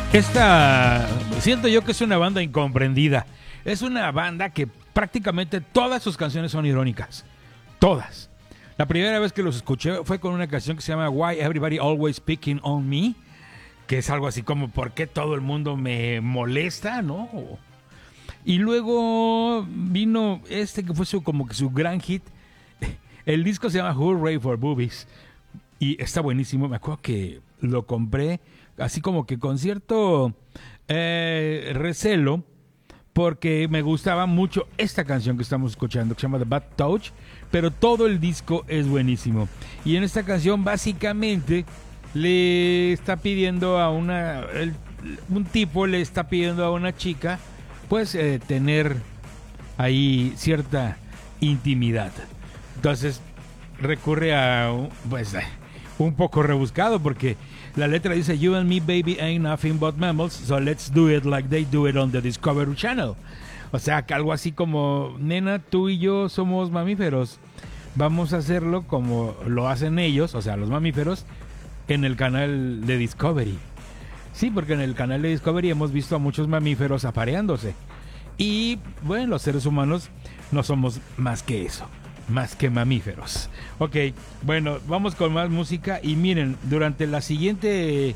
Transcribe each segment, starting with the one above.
Siento yo que es una banda incomprendida. Es una banda que prácticamente todas sus canciones son irónicas. Todas. La primera vez que los escuché fue con una canción que se llama Why Everybody Always Picking on Me, que es algo así como ¿por qué todo el mundo me molesta? ¿No? Y luego vino que fue como que su gran hit. El disco se llama Hooray for Boobies y está buenísimo. Me acuerdo que lo compré así como que con cierto recelo, porque me gustaba mucho esta canción que estamos escuchando, que se llama The Bad Touch, pero todo el disco es buenísimo. Y en esta canción básicamente le está pidiendo a un tipo le está pidiendo a una chica pues tener ahí cierta intimidad. Entonces recurre a un poco rebuscado, porque la letra dice You and me baby ain't nothing but mammals, so let's do it like they do it on the Discovery Channel. O sea, que algo así como, nena, tú y yo somos mamíferos, vamos a hacerlo como lo hacen ellos, o sea, los mamíferos, en el canal de Discovery. Sí, porque en el canal de Discovery hemos visto a muchos mamíferos apareándose. Y bueno, los seres humanos no somos más que eso, más que mamíferos. Ok, bueno, vamos con más música. Y miren, durante la siguiente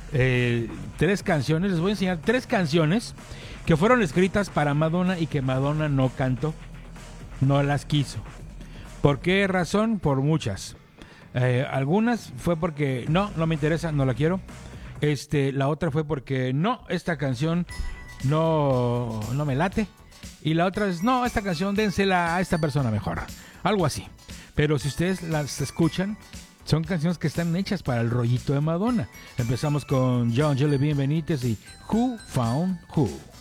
3 canciones, les voy a enseñar 3 canciones que fueron escritas para Madonna y que Madonna no cantó, no las quiso. ¿Por qué razón? Por muchas. Algunas fue porque no me interesa, no la quiero. La otra fue porque no, esta canción no me late. Y la otra es, no, esta canción dénsela a esta persona mejor. Algo así. Pero si ustedes las escuchan, son canciones que están hechas para el rollito de Madonna. Empezamos con John Jelly Bean Benítez y Who Found Who.